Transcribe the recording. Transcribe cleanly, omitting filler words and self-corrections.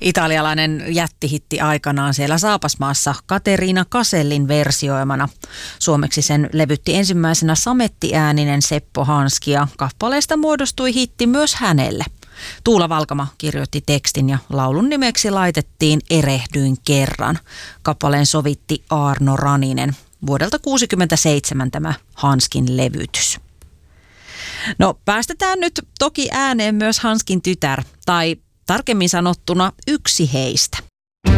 Italialainen jättihitti aikanaan siellä Saapasmaassa Kateriina Kasellin versioimana. Suomeksi sen levytti ensimmäisenä samettiääninen Seppo Hanski ja kappaleesta muodostui hitti myös hänelle. Tuula Valkama kirjoitti tekstin ja laulun nimeksi laitettiin Erehdyin kerran. Kappaleen sovitti Aarno Raninen. Vuodelta 1967 tämä Hanskin levytys. No päästetään nyt toki ääneen myös Hanskin tytär, tai tarkemmin sanottuna yksi heistä.